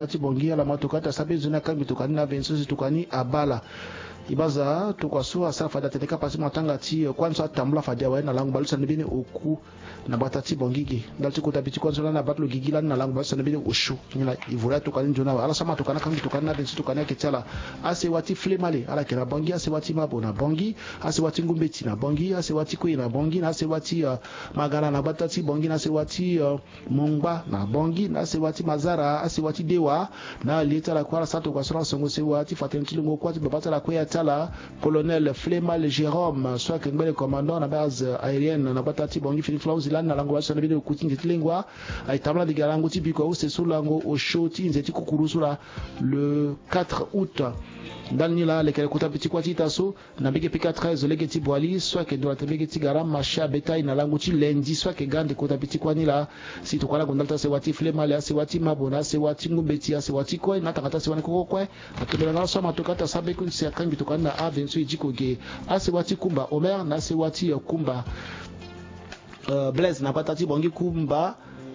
batati bongi ala matokata sabe zuna kambi tukani na vensosi tukani abala ibaza tukwasu asa fada teneka pasi matanga ti kwanza tambula fadia wa na langu balusa nibini oku na batati bongigi dalti ko tabiti kwanza na batlo gigila na langu balusa nibini ushu ngila ivura tukani njona ala sama tukana kambi tukani na vensosi tukani ketala ase wati flemale ala kena bongi ase wati mabona bongi ase wati ngumbeti na bongi ase wati ko na bongi na ase wati magana na batati bongi na ase wati mongba na bongi na ase wati mazara ase wati dewa na leta la kwala sato kwa sura songo se wati fatenti lungo kwa ti babata la kwa tala colonel Flemal Jérôme soit que le commandant na base aérienne na batati bongi Philippe Flauzilane na lango basha na bide kutingi tilengwa aitamla diga lango ti biko au se sulango au shoti nzeti kukurusula le 4 août ndani la lekele kuta petit kwa titaso na bige P13 legeti boali soit que doit bige garam macha betail na lango ti lundi soit que gande kuta petit kwa ni la si to kala gondalta se wati Flemal se wati mabona se wati ngumbeti se wati ko na takata se wani ko kwa atobela na so matokata sabe ku se akangi to kana avensu jikoge ase wati kumba Omer na se wati kumba Blaise na patati bongi kumba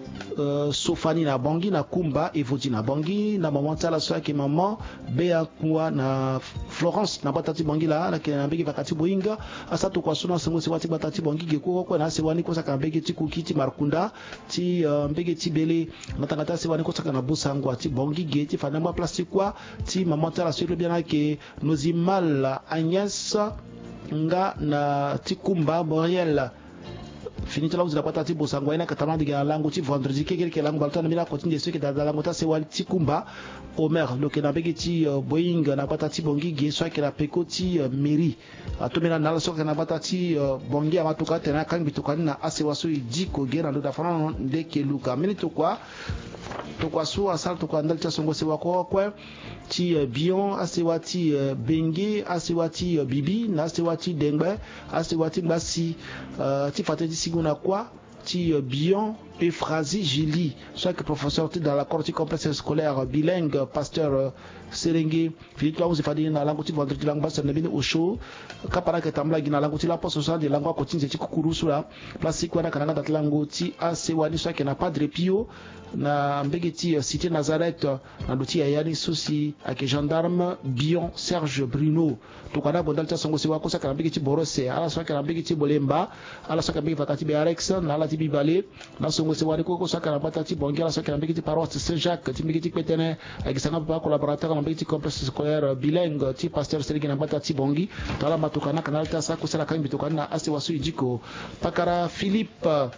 Sofani na bongi na kumba Evoti na bongi na maman tala so ke maman Bea kwa na Florence na batati bongi la ke na begi vakati boinga asa to kwa sona sengo se wati batati bongi ge ko na se wani ko saka begi ti kukiti markunda ti begi ti bele na tangata se wani ko saka na busango ti bongi ge ti fana ma plastique kwa ti maman tala so le bien ke Nozimal Agnès nga na ti kumba Moriel finita lauzi la patati bosango ina katama diga lango ti vendredi ke lango balta na mina continue ce que da lango ta se wali kumba Omer lo ke na begi ti Boeing na patati bongi ge so ke la peko ti mairie atomena na so ke na patati bongi amatoka tena kan bitukani na ase waso idi ko ge na do da fana de ke luka minito kwa to kwa so asal to kwa ndal ta songo se wako kwa ti bion ase wati bengi ase wati bibi na ase wati dengbe ase wati ngasi ti fatati siguna kwa ti bion Euphrasie Julie chaque professeur dans la corti complexe scolaire bilingue pasteur Serenge Philippe Laouzi fadi na lango ti vendredi lango basa na bini osho kapara ke tambla gina lango ti la poste social de lango ko tinze ti kukuru sula place kwa na kananga dat lango ti ase wani chaque na padre Pio na mbege ti cité Nazareth na doti ya yani souci avec gendarme Bion Serge Bruno to kana bondal ta songo se wa ko saka mbege ti Borose ala saka na mbege ti Bolemba ala saka mbege vakati be Alex na la ti Bibale na songo se wa ko saka na batati bongi ala saka na mbege ti paroisse Saint-Jacques ti mbege ti Petene avec sanga pa collaborateur na mbege ti complexe scolaire bilingue ti pasteur Serge na batati bongi tala matokana kanal ta sa ko sala kan bitokana ase wasu ijiko pakara Philippe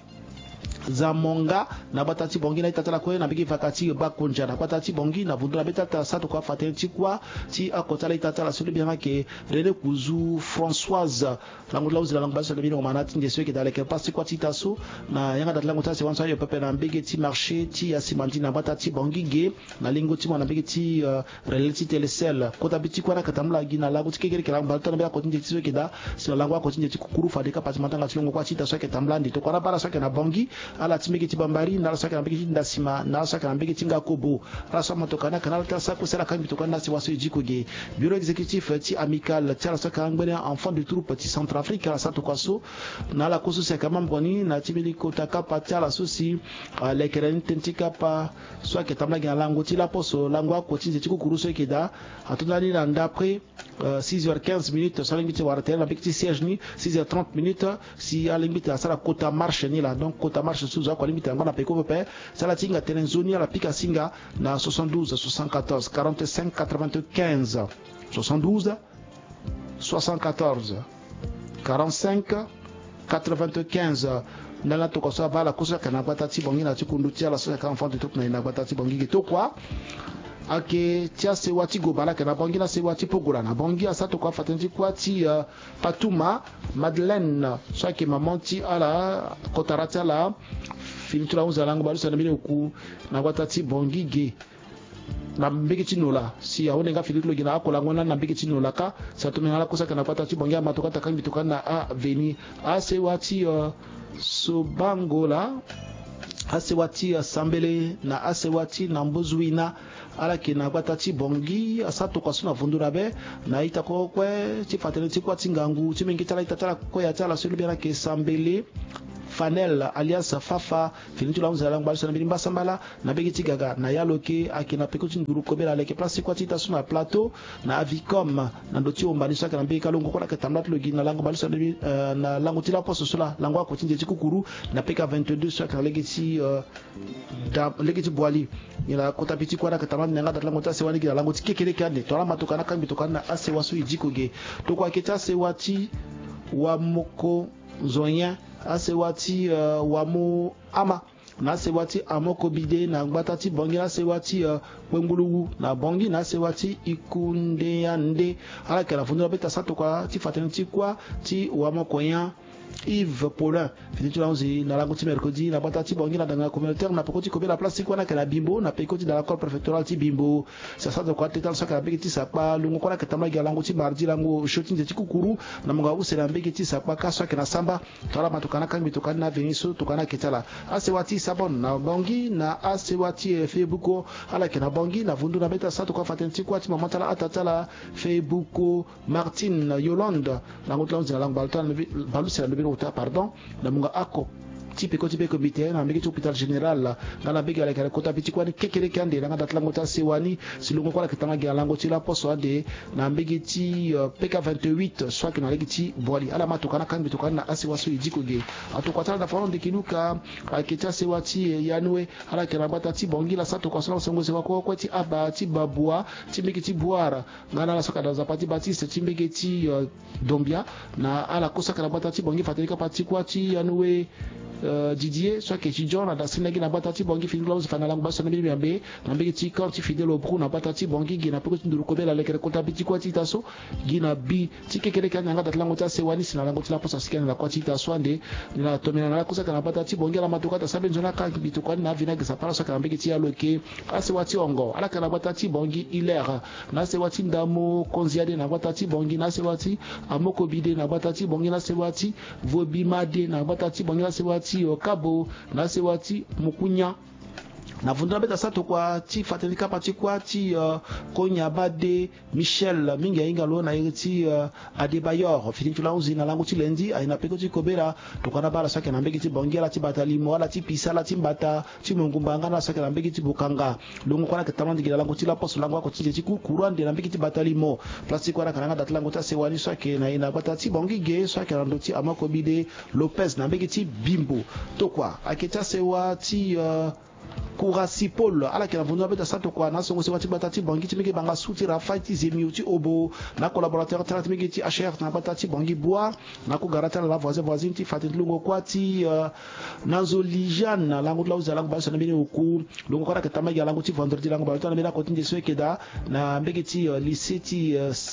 Zamonga na batati bongi na itatala ko na bigi vakati bakonja na batati bongi na vundula betata sato kwa fatenti kwa ti akotala itatala sulu bien ke René Kuzu Françoise langu lauzi la langu basa de bino manati ndeso ke daleke pasi kwa titaso na yanga dat langu tasi wansa yo pepe na bigi ti marché ti asimandi na batati bongi ge na lingo ti na bigi ti relati telecel kota biti kwa na katamla gina langu ti kegere ke langu balta na bia kotinje ti so ke da si langu kotinje ti kukuru fadeka pasi matanga ti longo kwa titaso ke tamlandi to kwa bala so ke na bongi ala timiki ti bambari na saka na bigi ndasima na saka na bigi tinga kobo ala so matokana kanal ta sa ko sala kan bitokana si waso jiko ge bureau exécutif ti amical ti ala saka ngene enfant de troupe ti Centrafrique ala sa to kwaso na la koso saka mamboni na timili kota kapa ti ala so si le keren tentika pa so ke tamla ga lango ti la poso lango ko ti ti kukuru so ke da atundani na d'après 6h15 minutes so limite warate na bigi ti siège ni 6h30 si ala limite sala kota marche ni la donc kota marche sous kwa limite ngana peko pepe sala tinga terenzoni ala pika singa na 72 74 45 95 72 74 45 95 nala to ko sa bala kusa kana batati bongi na tikundu ti ala so ka enfant de tout na batati bongi to kwa ake tia se wati go bala kana bongi na se wati pogola na bongi asa to kwa fatenti kwa ti Patuma Madeleine so ke maman ti ala kotarata la finitula uza lango balu sana bile ku na batati bongi ge na mbege chinola si aone nga filitlo gina akola ngona na mbege chinola ka sa to mengala kosa kana batati bongi amatoka takangi tukana a veni ase wati Sobangola ase wati Sambele na ase wati na Mbozwina ala ke na batati bongi asato kwa suna vundura be na ita ko kwe ti fatele ti kwa tingangu ti mengi tala ita tala ko ya tala sulu bia ke Sambele Fanel alias Fafa finitu la muzala ngbalu sana bilimba sambala na begiti gaga na yaloke akina pekoti nduru kobela leke place kwa tita suna plateau na Avicom na ndoti ombani saka na mbeka longo kwa ketamla logi na lango balu sana na lango tila poso sula lango ko tinje tikukuru na peka 22 saka legeti legeti boali ila kota piti kwa ketamla nyanga dat lango tase wani gila lango tikekele kande tola matokana kambi tokana ase wasu ijikoge to kwa kita se wati wa moko zonya ase wati wa mu ama na se wati amoko bide na ngbatati bongi na se wati kwengulugu na bongi na se wati ikunde yande ala kala fundura beta sato kwa ti fatenti kwa ti wa moko ya Yves Paulin finitu la uzi na lango ti mercredi na batati bongi na danga communautaire na pekoti kobe la place kwa na kala bimbo na pekoti dans l'accord préfectoral ti bimbo ça ça de quoi tetal ça ka bekiti sa pa lungo kwa na ketama ga lango ti mardi lango shooting ti kukuru na mga u sera bekiti sa pa ka so na samba tola matukana kan bitokana na veniso tokana ketala ase wati sabon na bongi na ase wati febuko ala ke na bongi na vundu na beta sa to kwa fatenti kwa ti mamatala atatala febuko Martin Yolande lango tla uzi na lango baltan balu sera pardon na munga ako tipe comité na mbiki hôpital général ngana bigi ala kala kota piti kwani kekele kande na ngata lango ta sewani silungo kwa kitanga ga lango ti la poso ade na mbiki ti PK28 soit que na legiti boali ala matoka na kambi toka na ase waso idiko ge atokwatala da falon de kiluka akita sewati yanwe ala kala bata ti bongila sato kwa sala sengo sewa kwa ti aba ti babua ti mbiki ti boara ngana la soka da zapati Baptiste ti mbiki ti dombia na ala kosa kala bata ti bongi fatalika pati kwa ti yanwe Didier soit que Tidjon na dasinagi na batati bongi fini laus fana langu baso na bibi ambe na mbeki ti kanti fidèle au brou na batati bongi gina peko nduru kobela lekere kota biti kwa ti taso gina bi ti kekele kan nga datlango ta sewani sina lango ti la posa sikana na kwa ti taso ande na tomena na kusa kana batati bongi la matuka ta sabe nzona ka bitu kwa na vina gisa para so kana mbeki ti aloke ase wati ongo ala kana batati bongi ilera na se wati ndamo konziade na batati bongi na se wati amoko bide na batati bongi na se wati vobimade na batati bongi na se wati Kabo na se wati mukunya na vundura beta sato kwa ti fatelika pati kwa ti konya bade Michel minga inga lo na ti Adebayor finitu la uzi na lango ti lendi aina peko ti kobera to kana bala sake na mbeki ti bongela ti batalimo ala ti pisala ti mbata ti mungumbanga na sake na mbeki ti bukanga lungu kwa ka tamandi gila lango ti la poso lango ko ti ku kurande na mbeki ti batalimo plastique kwa kana dat lango ta sewani sake na ina bata ti bongi ge sake na ndoti amako bide Lopez na mbeki ti bimbo to kwa aketa sewa ti Kurasi Paul ala kila vundu abeta sato kwa na songo sewati batati bongi ti mege banga suti Rafael ti Zemi ti Obo na collaborateur tra mege ti HR na batati bongi bois na ko garata la voisin ti fatit lungo kwa ti nazo lijan lango la uza lango basa na bini oku lungo kwa ka tamaga lango ti vendredi lango balta na bina ko tinde swekeda na mege ti lycée ti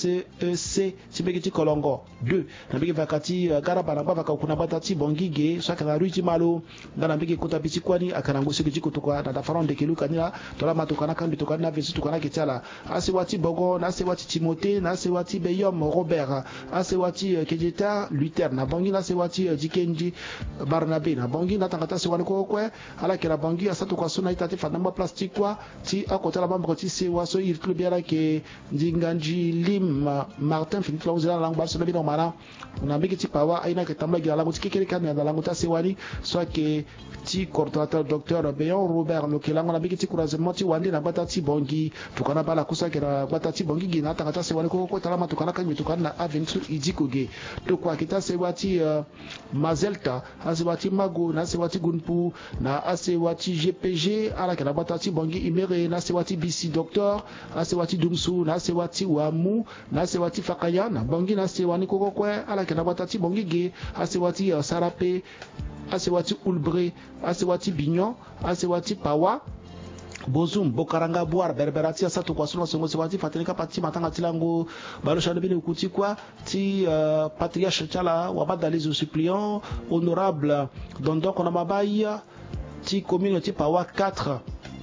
CEC ti mege ti Kolongo 2 na mege vakati garaba na bava ka kuna batati bongi ge saka na ruiti malo na mege kota biti kwani akarango sege ko kwa na faron de kiluka nila tola matokana kambi tokana na visi tokana kitala ase wati bogo na ase wati Timothée na ase wati Beyom Robert ase wati Kejeta Luther na bongi na ase wati Dikenji Barnabe na bongi na tangata se waniko kwe ala kila bongi asatu kwa suna itati fanamba plastique kwa ti akotala bamba ti se waso il club yala ke Ndinganji Lim Martin finit la uzela langu balso na bino mara na mbiki ti pawa aina ke tambla gila langu ti kekele kan na langu ta se wani soit que ti coordinateur docteur Beyon Robert Lokelango na biki ti croisement ti wandi na batati bongi tukana bala kusa kera batati bongi gina tangata se wani ko talama tukana kan tukana na aventure idikoge to kwa kita se wati Mazelta ase wati Mago na se wati Gunpu na ase wati GPG ala kera batati bongi Imere na se wati BC docteur ase wati Dumsu na se wati Wamu na se wati Fakaya na bongi na se wani ko kwa ala kera batati bongi ge ase wati Sarape ase wati Ulbre ase wati Bignon ase wati Pawa Bozum Bokaranga Boar Berberati asatu kwa solo songo sewati fatelika pati matanga tilango barosha de bini ukuti kwa ti patriarche chala wabadalizo suppliant honorable dondo kona mabaya ti communauté Pawa 4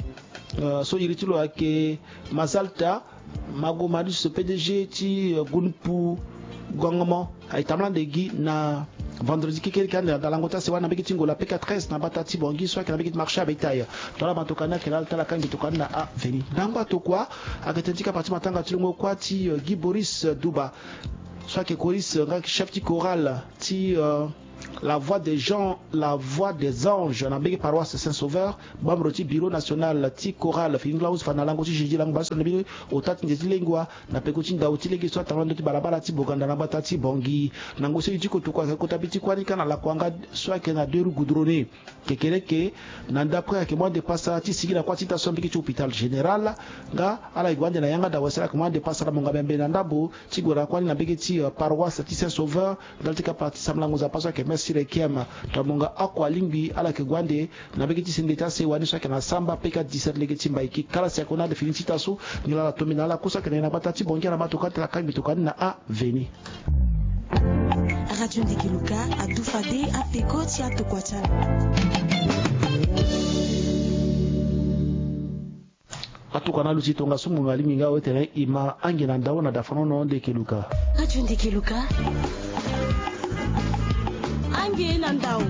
so yiritulo ake Mazalta Mago Madus PDG ti Gunpu Gongomo ay tamlan de gi na vendredi kekele kan da langota se wana beki tingo la PK13 na batati bongi soit kana beki marché abetaya tola batokana kala tala kan bitokana na a veni ndamba to kwa akatentika pati matanga tilongo kwa ti Guy Boris Duba soit que Coris chef ti choral ti la voix des gens, la voix des anges. Na bege paroisse Saint-Sauveur, bamroti bureau national ti choral finglaus fanalango ti jiji lango baso nabi otati ndetilengwa na pekoti ndauti legi so tamando ti balabala ti boganda na batati bongi nango se jiko to kwa kota biti kwani kana la kwanga so ke na deru goudronné kekeleke na ndako ya ke mo de passa ti sigina kwa ti ta sombi ki hôpital général nga ala igwande na yanga da wasala ko mo de passa la monga bembe na ndabo ti gora kwani na bege ti paroisse ti Saint-Sauveur daltika parti samlango za passa ke merci rekiem tamonga akwa lingbi ala ke gwande na bege ti sindeta se wani so ke na samba peka 17 lege ti mbaiki kala se ko na de finiti taso ni la tomina la kusa ke na batati bongi na matoka la kambi to na a veni Radio Ndikiluka a Dufade a Pekoti a Tokwachana. Atukana lusi tonga sumu ngali minga wetere ima angina ndawo na dafano no Ndikiluka. Radio Ndikiluka angina ndawo.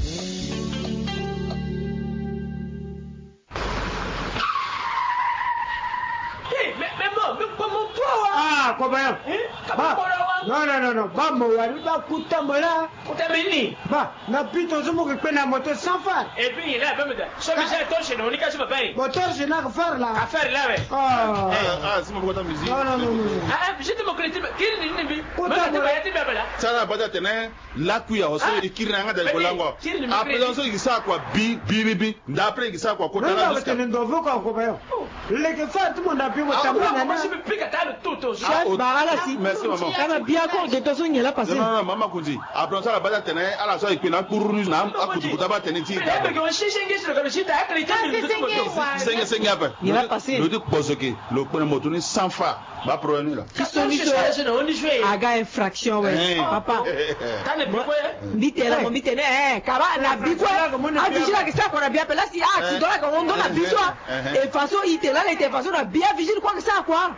Cobain. Non. Ba mo wali ba kutambola. Kutamini. Ba, na pito zumo ke pena moto sans phare. Et puis là, même ça me fait torcher, on est caché pas pareil. Moteur je n'a que faire là. À faire là, ouais. C'est mon côté musique. Non. Ah, j'étais mon collectif. Qui n'est pas. Ça n'a pas été la cuillère aussi qui n'a pas de colango. Après on se dit ça quoi bi d'après ça quoi côté là. Non, mais on doit quoi Cobain. Les que fait tout le monde a pu moi je me pique à table tout. Merci maman. Kana bien ko de tozo nyela passé. Non, maman kuzi. Après ça la bata tene ala so ikena kurunu na akutu kutaba tene ti. Mais que on chingue sur le chita a créé Sengi apa. Il a passé. Le dit posoke, le premier motoni sans fa. Ba problème là. Aga infraction ouais. Papa. Kana biko. Bitela mo bitene kaba na biko. A vigile que ça qu'on a bien appelé si tu dois qu'on donne la biko. Et façon il était là, il était façon bien vigile quoi que ça quoi.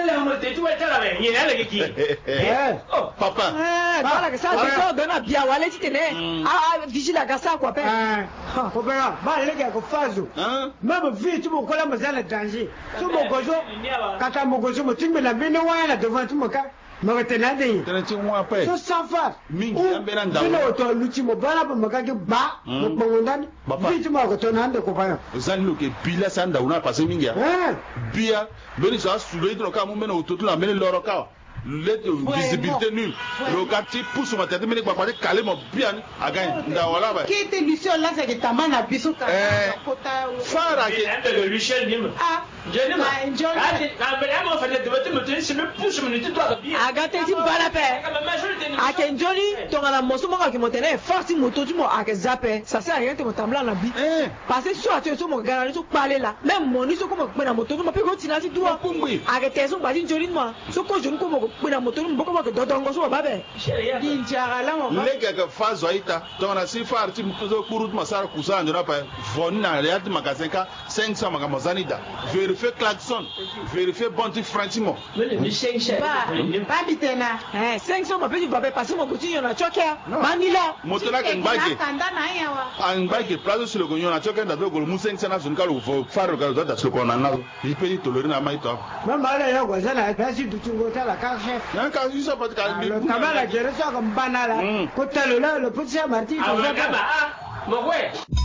Papa. Voilà que ça je donne bien wale tu tenais. Vigile à ça quoi père. Cobain, ba les gars ko fazo. Même vie tu mon kola mazala danger. Tu mon gozo. Kata mon gozo mo timbe la bene wala devant tout mon cas. Ma retenade. Tenati mo après. So sans faire. Mingi ambera ndawo. Bino to luchimo bala pa makake ba. Mo bongondani. Vie tu mo ko tonande Cobain. Zanlo ke bila sanda una passer mingi. Bia beni so asule to ka mo mena ototo la mena loro ka. Visibilité nulle. Le quartier pousse ma tête, mais les papas calés mon bien à gagner. Voilà. Qui était Lucien là, c'est que ta main a bisou. Fara qui est Lucien Nim. Ah, je ne m'ai pas fait de voter, mais je me pousse, mais tu dois bien. Agathe, tu vas la paix. A Ken Johnny, ton à la mosso qui m'a tenu, force moto, tu m'as zappé. Ça sert à rien de me tembler la vie. Parce que soit tu es sur mon garage, tu parles là. Même mon iso comme la moto, tu m'as pu continuer à dire toi. Arrêtez son basi Johnny, moi. Ce que je ne comprends pas. Kuna moto mboko ba dodongo so babe dinjara la mo lega ka fazo aita to na si farti mkuzo kurut masara kusanja na pa vonna reat magasin ka 500 magamazani da vérifier klaxon vérifier bonti franchement mais le chien pas bitena 500 ma petit babe passer mon coutinho na chokia manila moto la kembage angbaike plazo sur le gonyo na chokia da dogo mu 500 na zunka lo faro ga da sur kona na il peut tolérer na maito mama la yo gozana pasi dutungo tala ka nan ka yusa pat ka kamala jere so ko banala ko talo la le petit marti mo ouais